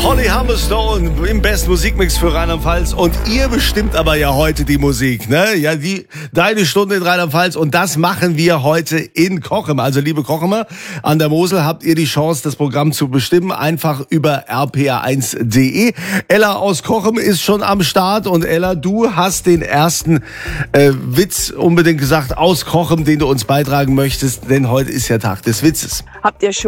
Holly Humberstone im besten Musikmix für Rheinland-Pfalz. Und ihr bestimmt aber ja heute die Musik, ne? Ja, deine Stunde in Rheinland-Pfalz. Und das machen wir heute in Kochem. Also, liebe Kochemer, an der Mosel habt ihr die Chance, das Programm zu bestimmen. Einfach über rpa1.de. Ella aus Kochem ist schon am Start. Und Ella, du hast den ersten Witz unbedingt gesagt aus Kochem, den du uns beitragen möchtest. Denn heute ist ja Tag des Witzes. Habt ihr schon